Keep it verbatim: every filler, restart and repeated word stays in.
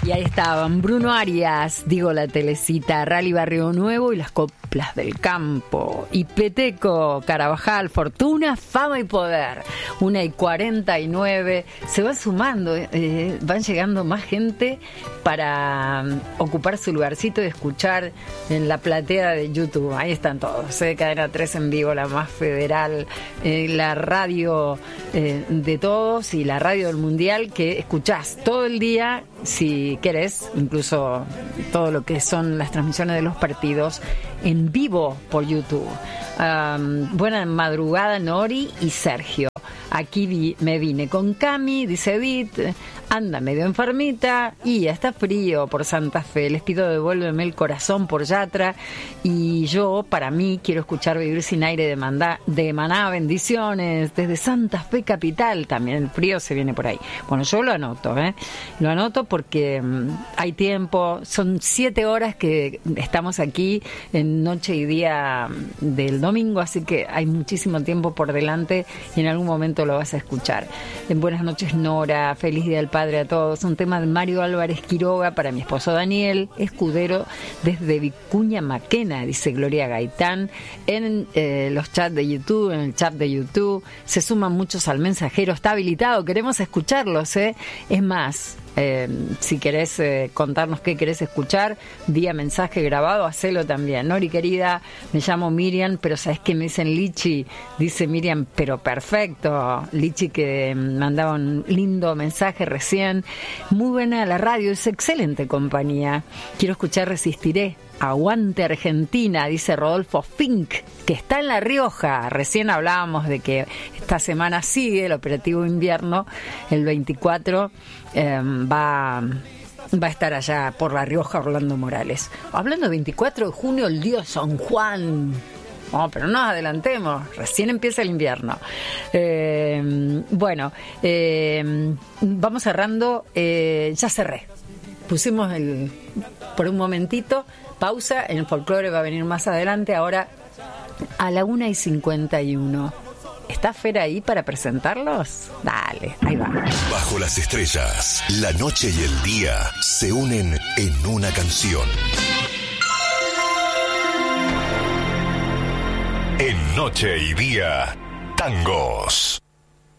Y ahí estaban Bruno Arias, Digo la Telecita, Rally Barrio Nuevo y las coplas del campo. Y Peteco, Carabajal, Fortuna, Fama y Poder. Una y cuarenta y nueve. Se van sumando, eh, van llegando más gente para um, ocupar su lugarcito y escuchar en la platea de YouTube. Ahí están todos. Eh, Cadena tres en vivo, la más federal, eh, la radio eh, de todos y la radio del Mundial que escuchás todo el día. Si querés, incluso todo lo que son las transmisiones de los partidos en vivo por YouTube. Um, buena madrugada, Nori y Sergio. Aquí vi, me vine con Cami, dice Edith, anda medio enfermita y está frío por Santa Fe. Les pido devuélveme el corazón por Yatra. Y yo, para mí, quiero escuchar Vivir sin aire de, Manda, de Maná. Bendiciones desde Santa Fe capital. También el frío se viene por ahí. Bueno, yo lo anoto, ¿eh? Lo anoto porque um, hay tiempo. Son siete horas que estamos aquí en noche y día del domingo, así que hay muchísimo tiempo por delante y en algún momento lo vas a escuchar. En Buenas noches, Nora. Feliz Día del Padre a todos. Un tema de Mario Álvarez Quiroga para mi esposo Daniel Escudero desde Vicuña Maquena, dice Gloria Gaitán. En eh, los chats de YouTube, en el chat de YouTube, se suman muchos al mensajero. Está habilitado, queremos escucharlos, ¿eh? Es más, Eh, si querés eh, contarnos qué querés escuchar, vía mensaje grabado, hacelo también. Nori querida, me llamo Miriam, pero ¿sabés qué me dicen Lichi? Dice Miriam, pero perfecto. Lichi que mandaba un lindo mensaje recién. Muy buena la radio, es excelente compañía. Quiero escuchar Resistiré. Aguante Argentina, dice Rodolfo Fink, que está en La Rioja. Recién hablábamos de que esta semana sigue el operativo invierno, el veinticuatro eh, va, va a estar allá por La Rioja Orlando Morales. Hablando de veinticuatro de junio, el día de San Juan. Oh, pero no nos adelantemos, recién empieza el invierno. Eh, bueno, eh, vamos cerrando, eh, ya cerré. Pusimos el, por un momentito, pausa, en el folclore va a venir más adelante, ahora a la una y cincuenta y uno. ¿Está Fer ahí para presentarlos? Dale, ahí va. Bajo las estrellas, la noche y el día se unen en una canción. En Noche y Día, tangos.